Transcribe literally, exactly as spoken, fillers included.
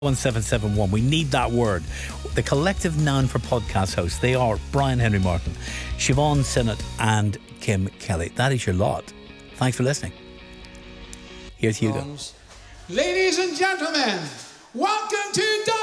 one seven seven one. We need that word. The collective noun for podcast hosts. They are Brian Henry Martin, Siobhan Sinnott and Kim Kelly. That is your lot. Thanks for listening. Here's Hugo. Ladies and gentlemen, welcome to